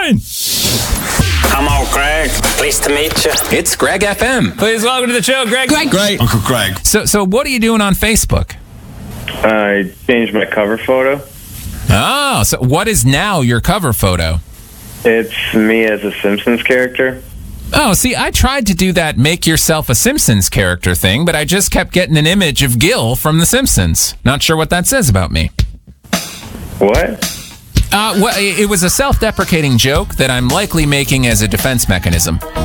mine. Hello, Greg. Pleased to meet you. It's Greg FM. Please welcome to the show, Greg. Great. Uncle Greg. So what are you doing on Facebook? I changed my cover photo. Oh, so what is now your cover photo? It's me as a Simpsons character. Oh, see, I tried to do that make yourself a Simpsons character thing, but I just kept getting an image of Gil from The Simpsons. Not sure what that says about me. What? Well, it was a self-deprecating joke that I'm likely making as a defense mechanism.